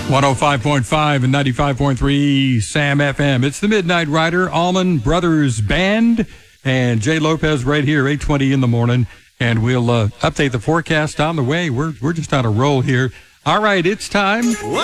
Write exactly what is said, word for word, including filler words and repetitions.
one oh five point five and ninety-five point three Sam F M. It's the Midnight Rider, Allman Brothers Band, and Jay Lopez right here, eight twenty in the morning. And we'll uh, update the forecast on the way. We're, we're just on a roll here. All right, it's time.